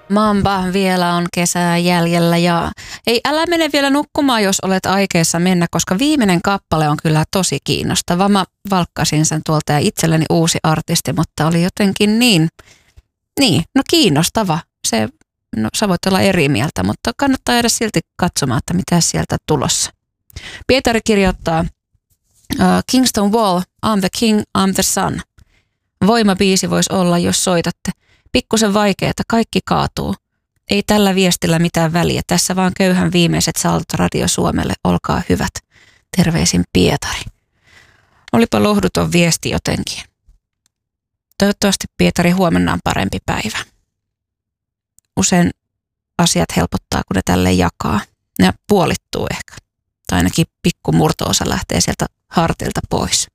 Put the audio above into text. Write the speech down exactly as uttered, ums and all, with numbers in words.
Mamba, vielä on kesää jäljellä ja ei, älä mene vielä nukkumaan, jos olet aikeessa mennä, koska viimeinen kappale on kyllä tosi kiinnostava. Mä valkkasin sen tuolta ja itselleni uusi artisti, mutta oli jotenkin niin, niin, no kiinnostava. Se, no sä voit olla eri mieltä, mutta kannattaa jäädä silti katsomaan, että mitä sieltä tulossa. Pietari kirjoittaa uh, Kingston Wall, I'm the king, I'm the sun. Voimabiisi voisi olla, jos soitatte. Pikkusen vaikeaa, kaikki kaatuu. Ei tällä viestillä mitään väliä. Tässä vaan köyhän viimeiset saltot Radio Suomelle. Olkaa hyvät. Terveisin Pietari. Olipa lohduton viesti jotenkin. Toivottavasti Pietari huomenna on parempi päivä. Usein asiat helpottaa, kun ne tälle jakaa. Ne puolittuu ehkä. Tai ainakin pikku murto-osa lähtee sieltä hartilta pois.